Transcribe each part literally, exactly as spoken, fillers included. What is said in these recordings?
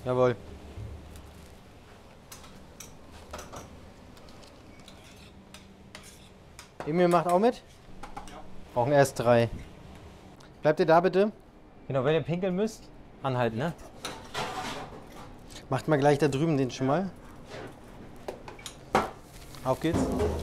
Jawohl. Emil macht auch mit? Ja. Brauchen erst drei. Bleibt ihr da bitte? Genau, wenn ihr pinkeln müsst, anhalten, ne? Macht mal gleich da drüben den schon mal. Auf geht's.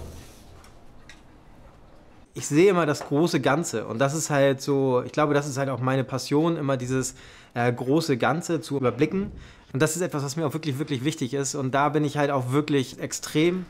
Ich sehe immer das große Ganze und das ist halt so, ich glaube, das ist halt auch meine Passion, immer dieses äh, große Ganze zu überblicken. Und das ist etwas, was mir auch wirklich, wirklich wichtig ist und da bin ich halt auch wirklich extrem.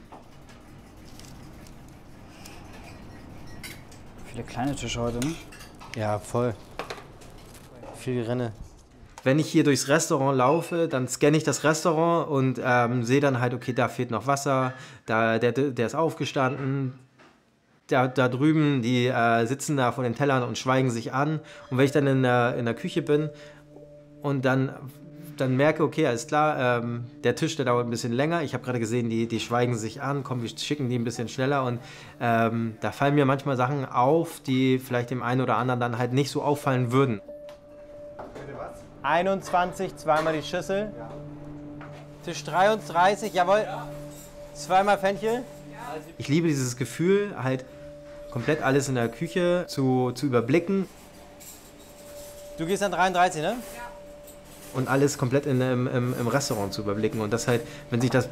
Viele kleine Tische heute, ne? Ja, voll. Viel Renne. Wenn ich hier durchs Restaurant laufe, dann scanne ich das Restaurant und ähm, sehe dann halt, okay, da fehlt noch Wasser, da, der, der ist aufgestanden, da, da drüben, die äh, sitzen da vor den Tellern und schweigen sich an. Und wenn ich dann in der, in der Küche bin und dann, dann merke, okay, alles klar, ähm, der Tisch, der dauert ein bisschen länger. Ich habe gerade gesehen, die, die schweigen sich an, komm, wir schicken die ein bisschen schneller. Und ähm, da fallen mir manchmal Sachen auf, die vielleicht dem einen oder anderen dann halt nicht so auffallen würden. einundzwanzig, zweimal die Schüssel. Ja. Tisch dreiunddreißig, jawohl. Zweimal Fenchel. Ich liebe dieses Gefühl, halt komplett alles in der Küche zu, zu überblicken. Du gehst an dreiunddreißig, ne? Ja. Und alles komplett in, im, im, im Restaurant zu überblicken. Und das halt, wenn sich das